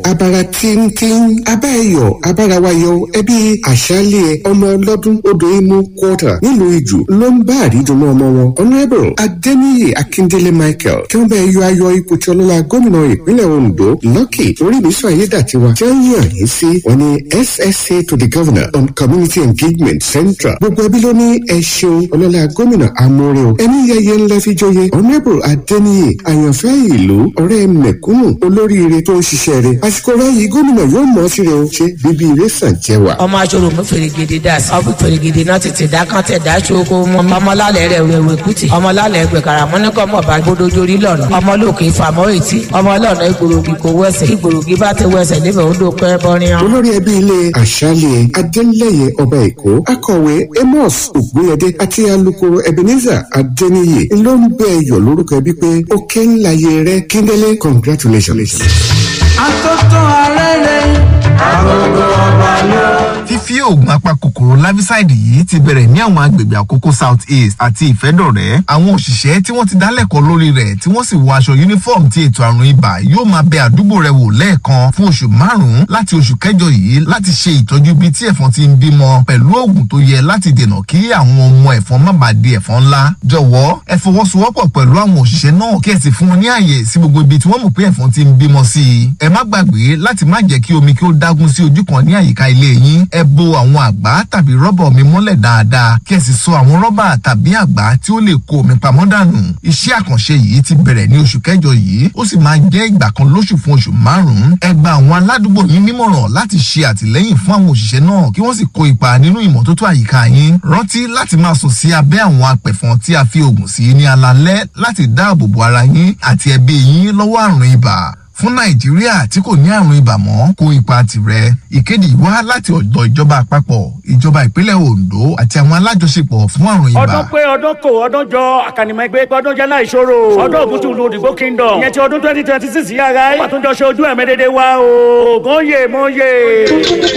abara tíntín abáyọ̀ abárawayọ̀ ẹbí àṣálẹ̀ ọmọ ọlọ́dún odò imú quarter nílùú ìjù ló ń bá àrídùnú ọmọ wọn honourable adeniyi akindele michael kí wọ́n bẹ yọ ayọ̀ ipò tí ọlọ́lá gómìnà ìpínlẹ̀ ondo lucky orímísọ ayédàtiwa tí wọ́n yàn yín sí wọn ní ssa to the governor on community engagement central gbogbo ẹbí ló ní ẹ ṣeun ọlọ́lá gómìnà amóore o ẹni yẹyẹ ńlá fi joyè honourable adeniyi àyànfẹ́ ìlú ọ̀rẹ́ mẹ̀kúnnù olóríire tó ń ṣiṣẹ́ rẹ̀ àsìkò rẹ̀ yìí gómìnà yóò mọ̀ sí rẹ̀ o ṣe bíbí ire sàn jẹ́ wa. ọmọ aṣọ́rò mú fèrègèdè dà sí ọ̀bù fèrègèdè náà tètè dákàntẹ̀ dáṣoko ọmọlálẹ̀ rẹ̀ wẹ̀wẹ̀ kùtì ọmọlálẹ̀ gbẹ̀kàrà mọ́nìkọ́mọ̀ bá gbódójórí lọ́nà ọmọlókè ìfàmọ́ ètí ọmọlọ́nà ìgbòrògì kò wẹ̀sẹ̀ ìgbòrògì bá ti wẹ̀sẹ̀ níbẹ̀ ó dó pẹ́ bọ́rin. olórí ẹbí ilé àṣálẹ̀ adélẹ́yẹ ọba èkó akọ̀wé amos ògúnyẹdé àti alukoro ebenezer adéníyè ló ń bẹ ẹyọ lórúkọ ẹbí pé ó ké ńlá yẹ rẹ kíndélé congratulations. àtọ́tọ́ arẹ́rẹ́ àgọ́gọ́ ọba lọ. fífí oògùn apakòkòrò larvicide yìí ti bẹ̀rẹ̀ ní àwọn agbègbè àkókò south east àti ìfẹ́dọ̀rẹ́ àwọn òṣìṣẹ́ tí wọ́n ti dálẹ́kọ̀ọ́ lórí rẹ̀ tí wọ́n sì wọ aṣọ uniform ti ètò àrùn ibà yóò máa bẹ àdúgbò rẹ̀ wò lẹ́ẹ̀kan fún oṣù 5 láti oṣù kẹjọ yìí láti ṣe ìtọ́jú ibi tí ẹ̀fọn ti ń bímọ pẹ̀lú oògùn tó yẹ láti dènà kí àwọn ọmọ ẹ̀fọn má bàa di ẹ̀fọn ńlá jọ̀wọ́ ẹ fọwọ́sowọ́pọ̀ pẹ̀lú àwọn òṣìṣẹ́ náà kí ẹ sì fún wọn ní àyè sí gbogbo ibi tí wọ́n mọ̀ pé ẹ̀fọn ti ń bímọ sí i ẹ má gbàgbé láti má jẹ́ kí omi kí ó dágún sí ojú kan ní àyíká ilé yín ẹ bo àwọn àgbá tàbí rọ́bà omi mọ́lẹ̀ dáadáa kí ẹ sì so àwọn rọ́bà tàbí àgbá tí ó lè kó omi pamọ́ dànù iṣẹ́ àkànṣe yìí ti bẹ̀rẹ̀ ní oṣù kẹjọ yìí ó sì máa jẹ́ ìgbà kan lóṣù fún oṣù 5 ẹ gba àwọn aládùúgbò yín nímọ̀ràn láti ṣe àtìlẹ́yìn fún àwọn òṣìṣẹ́ náà kí wọ́n sì kó ipa nínú ìmọ́tótó àyíká yín rántí láti máa sùn sí abẹ́ àwọn apẹ̀fọn tí a fi oògùn sí ní alalẹ́ láti dáàbò bo ara yín àti ẹbí yín lọ́wọ́ àrùn ibà fún nàìjíríà tí kò ní àrùn ibà mọ́ kó ipa tirẹ̀ ìkéde wá láti ọ̀dọ̀ ìjọba àpapọ̀ ìjọba ìpínlẹ̀ ondo àti àwọn alájọṣepọ̀ fún àrùn ibà. ọdún pé ọdún kò ọdún jọ àkànìmọ̀ ẹgbẹ́ pé ọdún jẹ́ náà ìṣòro ọdún ògùntù lu òdìgbò kingdom ìyẹn ti ọdún 2026 yàrá ẹ̀ pàtúnjọ ṣe ojú ẹ̀mẹ́dẹ́dẹ́ wa o ògùn yè mọ́ yè.